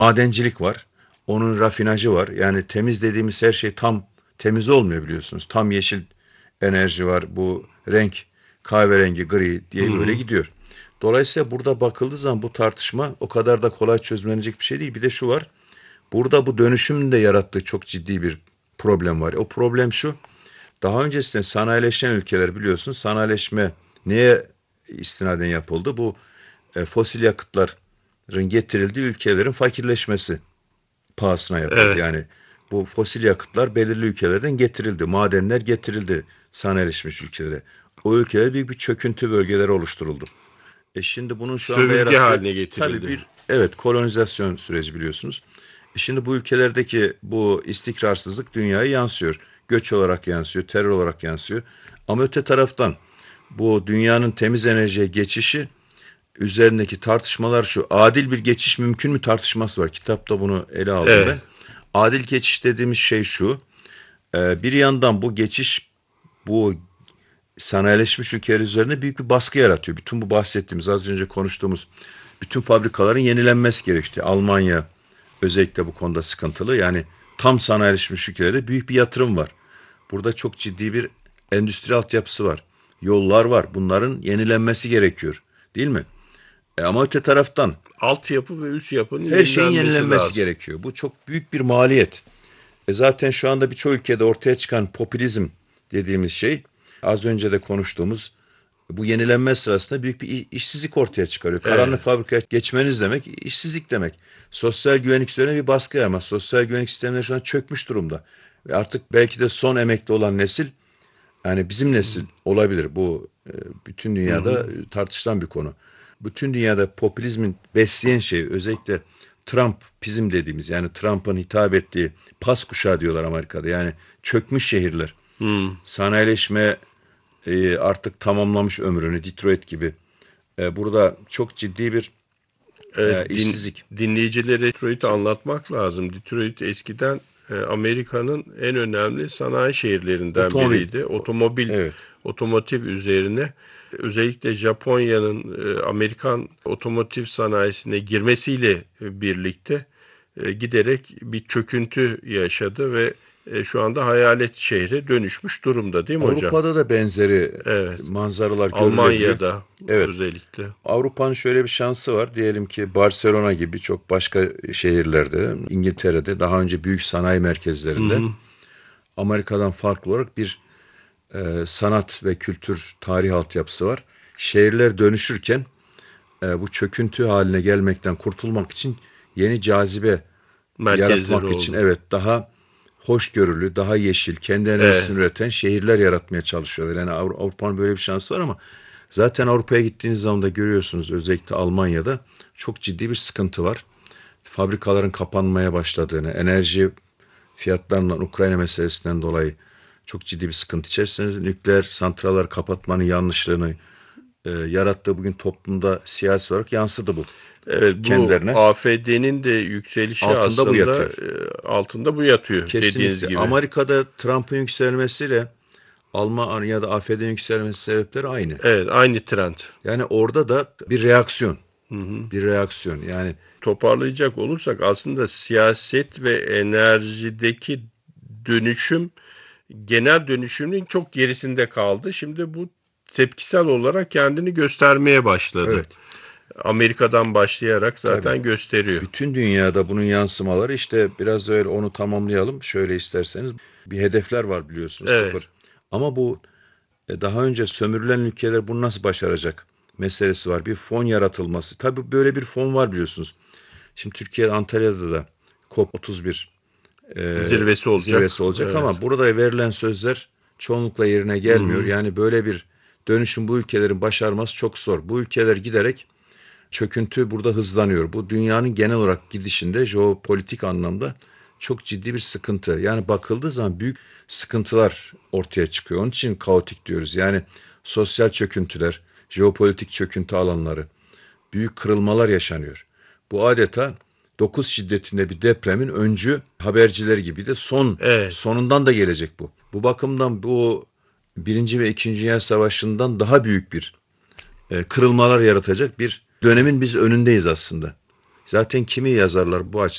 madencilik var. Onun rafinajı var. Yani temiz dediğimiz her şey tam temiz olmuyor biliyorsunuz. Tam yeşil enerji var. Bu renk kahverengi, gri Hı diye böyle hı. gidiyor. Dolayısıyla burada bakıldığı zaman bu tartışma o kadar da kolay çözümlenecek bir şey değil. Bir de şu var. Burada bu dönüşümün de yarattığı çok ciddi bir problem var. O problem şu. Daha öncesinde sanayileşen ülkeler biliyorsun sanayileşme neye istinaden yapıldı? Bu fosil yakıtların getirildiği ülkelerin fakirleşmesi pahasına yapıldı. Evet. Yani bu fosil yakıtlar belirli ülkelerden getirildi. Madenler getirildi sanayileşmiş ülkelere. O ülkelere büyük bir çöküntü bölgeleri oluşturuldu. Şimdi bunun şu anda Sömürge yarattığı haline tabii getirildi. bir evet kolonizasyon süreci biliyorsunuz. Şimdi bu ülkelerdeki bu istikrarsızlık dünyaya yansıyor. Göç olarak yansıyor, terör olarak yansıyor. Ama öte taraftan bu dünyanın temiz enerjiye geçişi üzerindeki tartışmalar şu. Adil bir geçiş mümkün mü tartışması var. Kitapta bunu ele aldım Evet. ben. Adil geçiş dediğimiz şey şu. Bir yandan bu geçiş bu sanayileşmiş ülkeler üzerine büyük bir baskı yaratıyor. Bütün bu bahsettiğimiz az önce konuştuğumuz bütün fabrikaların yenilenmesi gerekti. Almanya özellikle bu konuda sıkıntılı. Yani tam sanayileşmiş ülkelerde büyük bir yatırım var. Burada çok ciddi bir endüstri altyapısı var. Yollar var. Bunların yenilenmesi gerekiyor. Değil mi? Ama öte taraftan Altyapı ve üst yapının her şeyin yenilenmesi yenilenmesi lazım. gerekiyor. Bu çok büyük bir maliyet. Zaten şu anda birçok ülkede ortaya çıkan popülizm dediğimiz şey az önce de konuştuğumuz bu yenilenme sırasında büyük bir işsizlik ortaya çıkarıyor. Evet. Karanlık fabrikaya geçmeniz demek işsizlik demek. Sosyal güvenlik üzerine bir baskı yaramaz. Sosyal güvenlik sistemleri şu an çökmüş durumda. Ve artık belki de son emekli olan nesil yani bizim nesil olabilir. Bu bütün Hı hı. dünyada tartışılan bir konu. Bütün dünyada popülizmin besleyen şey özellikle Trumpizm dediğimiz yani Trump'ın hitap ettiği pas kuşağı diyorlar Amerika'da. Yani çökmüş şehirler. Hı. Sanayileşme artık tamamlamış ömrünü Detroit gibi. Burada çok ciddi bir Evet, işsizlik. dinleyicilere Detroit'i anlatmak lazım. Detroit eskiden Amerika'nın en önemli sanayi şehirlerinden Otomobil. biriydi. Evet. Otomotiv üzerine özellikle Japonya'nın Amerikan otomotiv sanayisine girmesiyle birlikte giderek bir çöküntü yaşadı ve şu anda hayalet şehre dönüşmüş durumda, değil mi hocam? Avrupa'da da benzeri Evet. manzaralar görülebiliyor. Almanya'da Evet. özellikle. Avrupa'nın şöyle bir şansı var. Diyelim ki Barcelona gibi çok başka şehirlerde, İngiltere'de daha önce büyük sanayi Hı merkezlerinde hı. Amerika'dan farklı olarak bir sanat ve kültür tarih altyapısı var. Şehirler dönüşürken bu çöküntü haline gelmekten kurtulmak için yeni cazibe Merkezleri yaratmak için oldu. evet daha hoşgörülü, daha yeşil, kendi Evet. enerjisini üreten şehirler yaratmaya çalışıyorlar. Yani Avrupa'nın böyle bir şansı var ama zaten Avrupa'ya gittiğiniz zaman da görüyorsunuz özellikle Almanya'da çok ciddi bir sıkıntı var. Fabrikaların kapanmaya başladığını, enerji fiyatlarından Ukrayna meselesinden dolayı çok ciddi bir sıkıntı içerisinde. Nükleer santralleri kapatmanın yanlışlığını yarattığı bugün toplumda siyasi olarak yansıdı bu Evet, bu kendilerine. AfD'nin de yükselişi Altında bu aslında yatıyor. altında bu yatıyor dediğiniz Kesinlikle. gibi. Amerika'da Trump'ın yükselmesiyle Almanya'da AfD'nin yükselmesi sebepleri aynı. Evet, aynı trend. Yani orada da bir reaksiyon. Hı hı. Bir reaksiyon. Yani Toparlayacak olursak aslında siyaset ve enerjideki dönüşüm genel dönüşümün çok gerisinde kaldı. Şimdi bu tepkisel olarak kendini göstermeye başladı. evet Amerika'dan başlayarak tabii. zaten gösteriyor. Bütün dünyada bunun yansımaları işte biraz da öyle onu tamamlayalım. Şöyle isterseniz bir hedefler var biliyorsunuz Evet. sıfır. Ama bu daha önce sömürülen ülkeler bunu nasıl başaracak meselesi var. Bir fon yaratılması. Tabii böyle bir fon var biliyorsunuz. Şimdi Türkiye Antalya'da da COP31 Zirvesi olacak. zirvesi olacak Evet. ama burada verilen sözler çoğunlukla yerine Hı gelmiyor. hı. Yani böyle bir dönüşüm bu ülkelerin başarması çok zor. Bu ülkeler giderek çöküntü burada hızlanıyor. Bu dünyanın genel olarak gidişinde jeopolitik anlamda çok ciddi bir sıkıntı. Yani bakıldığı zaman büyük sıkıntılar ortaya çıkıyor. Onun için kaotik diyoruz. Yani sosyal çöküntüler, jeopolitik çöküntü alanları, büyük kırılmalar yaşanıyor. Bu adeta 9 şiddetinde bir depremin öncü habercileri gibi de Evet. sonundan da gelecek bu. Bu bakımdan bu Birinci ve İkinci Dünya Savaşı'ndan daha büyük bir kırılmalar yaratacak bir dönemin biz önündeyiz aslında. Zaten kimi yazarlar bu açıdan